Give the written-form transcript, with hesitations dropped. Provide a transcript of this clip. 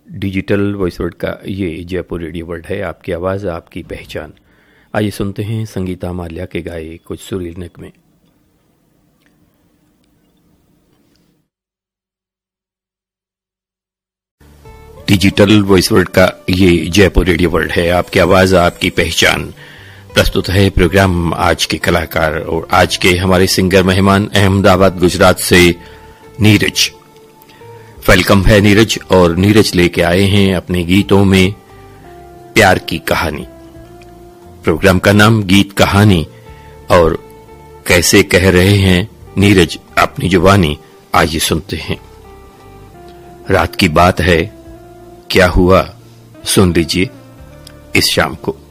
Digital voice word का ये Jaipur radio world है। आपकी आवाज़ आपकी पहचान। आइए सुनते हैं संगीता माल्या के गाए कुछ सुरील नगमे। डिजिटल वॉइस वर्ड का ये जयपुर रेडियो वर्ल्ड है। आपकी आवाज़ आपकी पहचान। प्रस्तुत है प्रोग्राम आज के कलाकार, और आज के हमारे सिंगर मेहमान अहमदाबाद गुजरात से नीरज। वेलकम है नीरज। और नीरज लेके आए हैं अपने गीतों में प्यार की कहानी। प्रोग्राम का नाम गीत कहानी, और कैसे कह रहे हैं नीरज अपनी जुबानी, आइए सुनते हैं। रात की बात है, क्या हुआ सुन लीजिए इस शाम को।